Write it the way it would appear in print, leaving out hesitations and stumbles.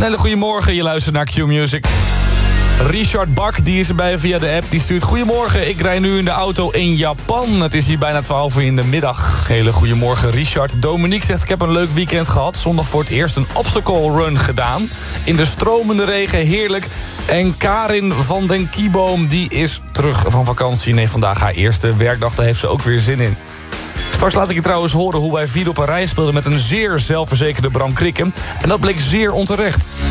Een hele goede morgen, je luistert naar Q-Music. Richard Bak, die is erbij via de app. Die stuurt: goedemorgen, ik rij nu in de auto in Japan. Het is hier bijna 12 uur in de middag. Hele goedemorgen, Richard. Dominique zegt: ik heb een leuk weekend gehad. Zondag voor het eerst een obstacle run gedaan. In de stromende regen, heerlijk. En Karin van den Kieboom, die is terug van vakantie. Nee, vandaag haar eerste werkdag, daar heeft ze ook weer zin in. Straks laat ik je trouwens horen hoe wij 4 op een rij speelden met een zeer zelfverzekerde Bram Krikken. En dat bleek zeer onterecht.